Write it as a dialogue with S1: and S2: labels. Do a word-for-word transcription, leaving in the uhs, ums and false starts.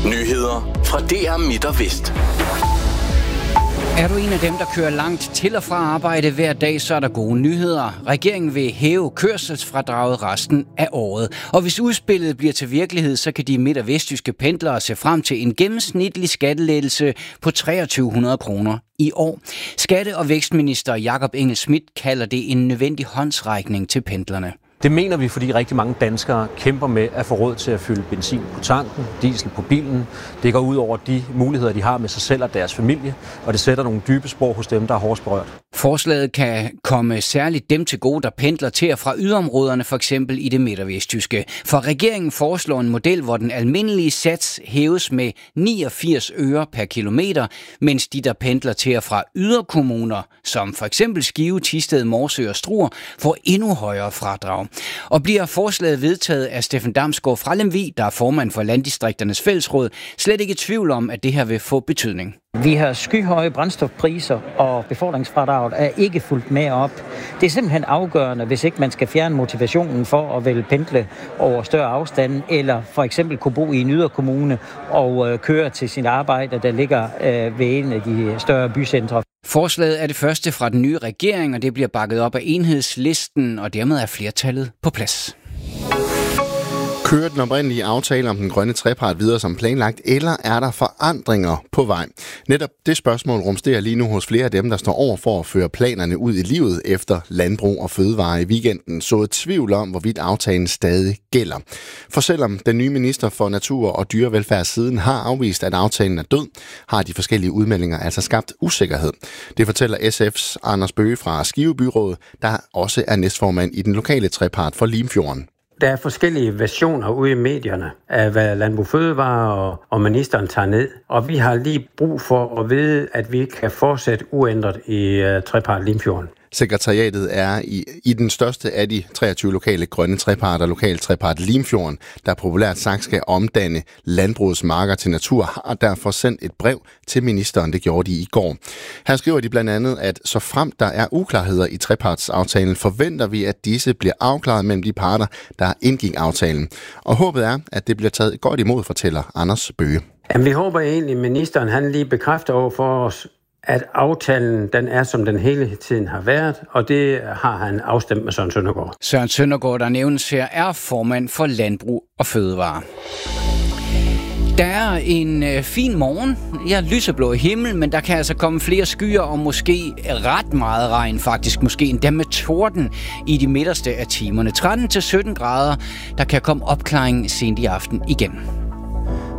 S1: Nyheder fra D R Midt og Vest.
S2: Er du en af dem, der kører langt til og fra arbejde hver dag, så er der gode nyheder. Regeringen vil hæve kørselsfradraget resten af året. Og hvis udspillet bliver til virkelighed, så kan de midt- og vestjyske pendlere se frem til en gennemsnitlig skattelettelse på treogtyve hundrede kroner i år. Skatte- og vækstminister Jakob Engel-Schmidt kalder det en nødvendig håndsrækning til pendlerne.
S3: Det mener vi, fordi rigtig mange danskere kæmper med at få råd til at fylde benzin på tanken, diesel på bilen. Det går ud over de muligheder, de har med sig selv og deres familie, og det sætter nogle dybe spor hos dem, der er hårdest berørt.
S2: Forslaget kan komme særligt dem til gode, der pendler til og fra yderområderne, for eksempel i det midt- og vestjyske. For regeringen foreslår en model, hvor den almindelige sats hæves med niogfirs øre per kilometer, mens de, der pendler til og fra yderkommuner, som for eksempel Skive, Thisted, Morsø og Struer, får endnu højere fradrag. Og bliver forslaget vedtaget af Steffen Damsgaard fra Lemvig, der er formand for Landdistrikternes Fællesråd, slet ikke i tvivl om, at det her vil få betydning.
S4: Vi har skyhøje brændstofpriser, og befordringsfradraget er ikke fulgt med op. Det er simpelthen afgørende, hvis ikke man skal fjerne motivationen for at vælge pendle over større afstande, eller for eksempel kunne bo i en yderkommune og øh, køre til sin arbejde, der ligger øh, ved en af de større bycentre.
S2: Forslaget er det første fra den nye regering, og det bliver bakket op af Enhedslisten, og dermed er flertallet på plads.
S5: Kører den oprindelige aftale om den grønne trepart videre som planlagt, eller er der forandringer på vej? Netop det spørgsmål rumsterer lige nu hos flere af dem, der står over for at føre planerne ud i livet efter Landbrug og Fødevare i weekenden, så et tvivl om, hvorvidt aftalen stadig gælder. For selvom den nye minister for Natur- og Dyrevelfærd siden har afvist, at aftalen er død, har de forskellige udmeldinger altså skabt usikkerhed. Det fortæller S F's Anders Bøge fra Skive Byråd, der også er næstformand i den lokale trepart for Limfjorden.
S6: Der er forskellige versioner ude i medierne af, hvad Landbrug Fødevare og, og ministeren tager ned. Og vi har lige brug for at vide, at vi kan fortsætte uændret i uh, trepart Limfjorden.
S5: Sekretariatet er i, i den største af de treogtyve lokale grønne treparter, lokal trepart Limfjorden, der populært sagt skal omdanne landbrugets marker til natur, har derfor sendt et brev til ministeren. Det gjorde de i går. Her skriver de blandt andet, at så fremt der er uklarheder i trepartsaftalen, forventer vi, at disse bliver afklaret mellem de parter, der indgik aftalen. Og håbet er, at det bliver taget godt imod, fortæller Anders Bøge.
S6: Jamen, vi håber egentlig, at ministeren han lige bekræfter over for os, at aftalen den er, som den hele tiden har været, og det har han afstemt med Søren Søndergaard.
S2: Søren Søndergaard, der nævnes her, er formand for Landbrug og Fødevare. Der er en øh, fin morgen. Ja, lyseblå himmel, men der kan altså komme flere skyer og måske ret meget regn faktisk. Måske endda med torden i de midterste af timerne. tretten til sytten grader. Der kan komme opklaring sent i aften igen.